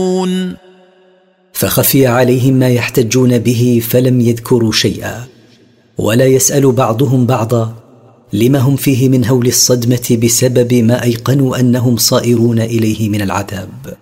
فخفي عليهم ما يحتجون به فلم يذكروا شيئا، ولا يسأل بعضهم بعضا لما هم فيه من هول الصدمة بسبب ما أيقنوا أنهم صائرون إليه من العذاب.